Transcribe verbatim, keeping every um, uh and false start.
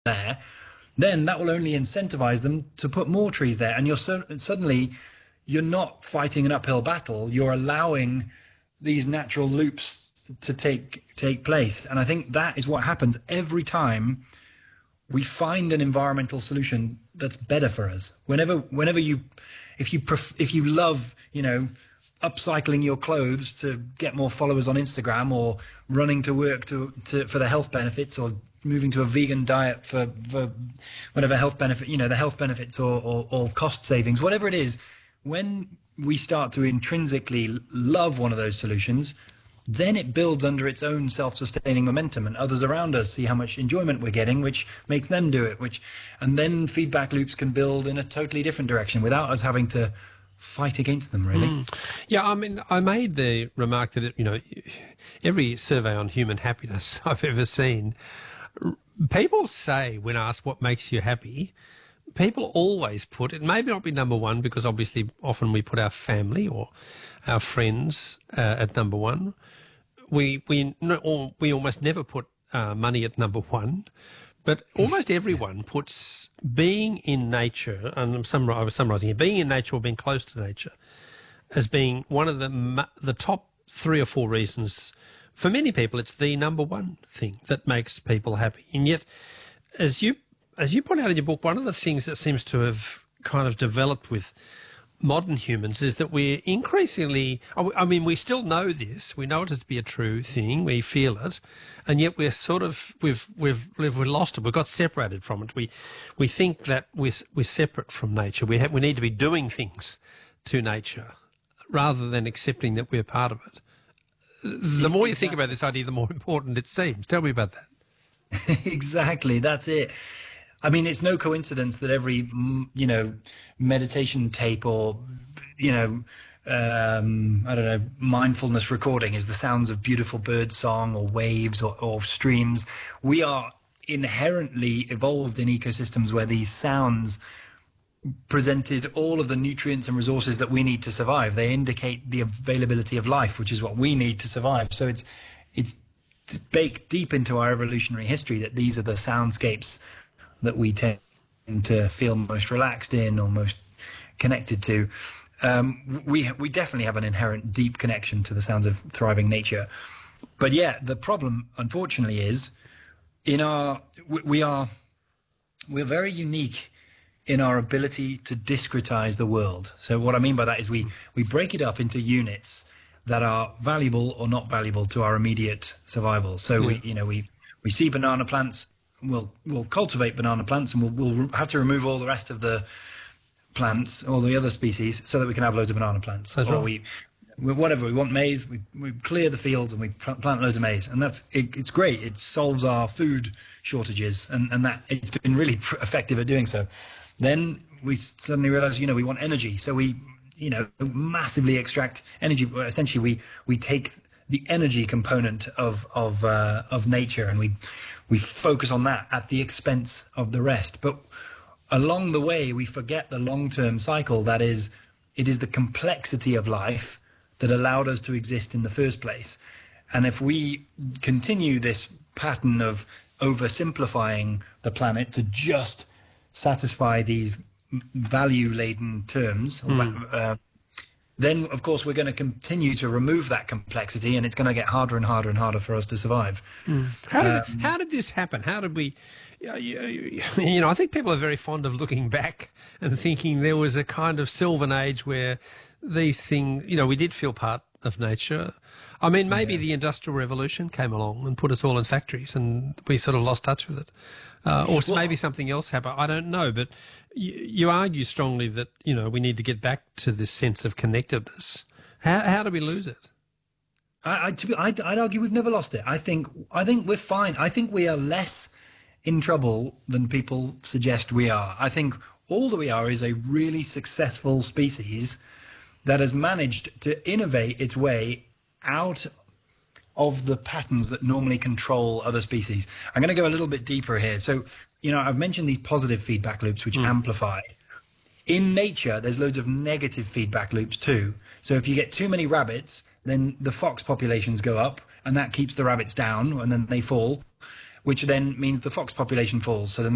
there, then that will only incentivize them to put more trees there. And you're so, suddenly you're not fighting an uphill battle. You're allowing these natural loops to take take place. And I think that is what happens every time we find an environmental solution that's better for us. Whenever whenever you if you pref- if you love, you know, upcycling your clothes to get more followers on Instagram, or running to work to, to for the health benefits, or moving to a vegan diet for, for whatever health benefit, you know, the health benefits, or, or, or cost savings, whatever it is, when we start to intrinsically love one of those solutions, then it builds under its own self-sustaining momentum, and others around us see how much enjoyment we're getting, which makes them do it, which, and then feedback loops can build in a totally different direction without us having to fight against them, really. Mm. Yeah, I mean, I made the remark that, it, you know, every survey on human happiness I've ever seen, people say, when asked what makes you happy, people always put, it may not be number one, because obviously often we put our family or our friends uh, at number one. We we or we almost never put uh, money at number one, but almost everyone puts being in nature, and I'm summar- I was summarising it, being in nature or being close to nature as being one of the the top three or four reasons. For many people, it's the number one thing that makes people happy. And yet, as you as you point out in your book, one of the things that seems to have kind of developed with modern humans is that we're increasingly, I mean, we still know this, we know it to be a true thing, we feel it, and yet we're sort of, we've, we've, we've lost it, we've got separated from it. We, we think that we're, we're separate from nature. We have, we need to be doing things to nature rather than accepting that we're part of it. The more you think about this idea, the more important it seems. Tell me about that. Exactly, that's it. I mean, it's no coincidence that every, you know, meditation tape, or, you know, um, I don't know, mindfulness recording is the sounds of beautiful bird song, or waves, or, or streams. We are inherently evolved in ecosystems where these sounds presented all of the nutrients and resources that we need to survive. They indicate the availability of life, which is what we need to survive. So it's it's baked deep into our evolutionary history that these are the soundscapes that we tend to feel most relaxed in, or most connected to. Um, we we definitely have an inherent deep connection to the sounds of thriving nature. But yeah, the problem, unfortunately, is in our we, we are we're very unique in our ability to discretize the world. So what I mean by that is we we break it up into units that are valuable or not valuable to our immediate survival. So yeah. we you know we we see banana plants. We'll we'll cultivate banana plants, and we'll we'll have to remove all the rest of the plants, all the other species, so that we can have loads of banana plants. That's or right. we, we whatever we want maize, we we clear the fields and we plant loads of maize, and that's it, it's great. It solves our food shortages, and and that it's been really effective at doing so. Then we suddenly realize, you know, we want energy, so we you know massively extract energy. Essentially, we we take the energy component of of uh, of nature, and we we focus on that at the expense of the rest. But along the way, we forget the long-term cycle. That is, it is the complexity of life that allowed us to exist in the first place. And if we continue this pattern of oversimplifying the planet to just satisfy these value-laden terms, mm. uh, then, of course, we're going to continue to remove that complexity, and it's going to get harder and harder and harder for us to survive. Mm. How, did, um, how did this happen? How did we... You, you know, I think people are very fond of looking back and thinking there was a kind of sylvan age where these things, you know, we did feel part of nature. I mean, maybe yeah. the Industrial Revolution came along and put us all in factories, and we sort of lost touch with it. Uh, or well, maybe something else happened. I don't know, but you, you argue strongly that, you know, we need to get back to this sense of connectedness. How, how do we lose it? I, I, to be, I'd, I'd argue we've never lost it. I think, I think we're fine. I think we are less in trouble than people suggest we are. I think all that we are is a really successful species that has managed to innovate its way out of the patterns that normally control other species. I'm going to go a little bit deeper here. So, you know, I've mentioned these positive feedback loops which mm. amplify. In nature, there's loads of negative feedback loops too. So if you get too many rabbits, then the fox populations go up, and that keeps the rabbits down, and then they fall, which then means the fox population falls. So then